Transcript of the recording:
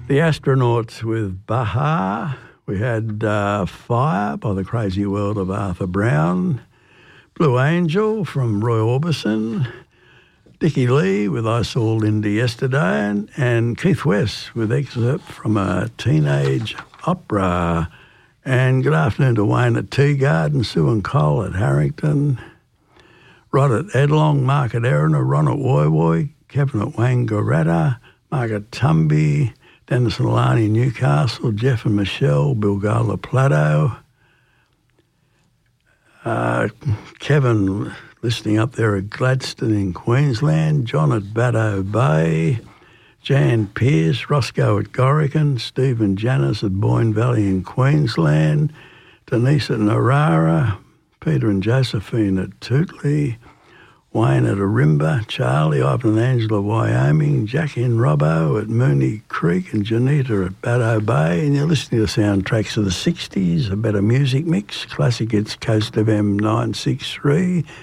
The Astronauts with Baha. We had Fire by the Crazy World of Arthur Brown. Blue Angel from Roy Orbison. Dickie Lee with I Saw Linda Yesterday. And Keith West with excerpt from a teenage opera. And good afternoon to Wayne at Tea Garden, Sue and Cole at Harrington, Rod at Edlong, Mark at Erina, Ron at Woy Woy, Kevin at Wangaratta, Mark at Tumby, Dennis and Alani, Newcastle, Jeff and Michelle, Bilgola Plateau, Kevin listening up there at Gladstone in Queensland, John at Baddo Bay, Jan Pearce, Roscoe at Gorican, Steve and Janice at Boyne Valley in Queensland, Denise at Narara, Peter and Josephine at Tootley, Wayne at Arimba, Charlie, Ivan and Angela, Wyoming, Jackie and Robbo at Mooney Creek, and Janita at Baddo Bay. And you're listening to soundtracks of the 60s, a better music mix, classic hits, Coast FM 963.